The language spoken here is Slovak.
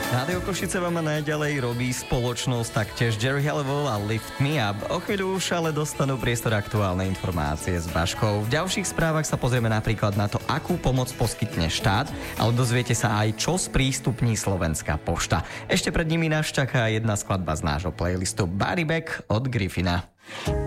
Rádio Košice vám naďalej robí spoločnosť, taktiež Jerry Halliwell a Lift Me Up. O chvíľu už ale dostanú priestor aktuálne informácie s Vaškou. V ďalších správach sa pozrieme napríklad na to, akú pomoc poskytne štát, ale dozviete sa aj, čo sprístupní Slovenská pošta. Ešte pred nimi nás čaká jedna skladba z nášho playlistu Body Bag od Griffina.